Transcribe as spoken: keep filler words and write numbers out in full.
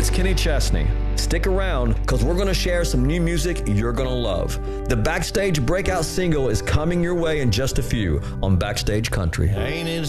it's Kenny Chesney. Stick around, because we're going to share some new music you're going to love. The Backstage breakout single is coming your way in just a few on Backstage Country. Ain't it